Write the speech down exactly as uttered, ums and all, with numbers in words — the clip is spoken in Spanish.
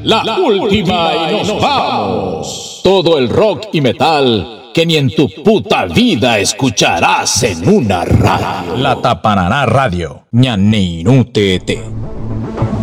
la última y nos vamos. Todo el rock y metal que ni en tu puta vida escucharás en una radio. La Tapanará Radio, ñaninutete.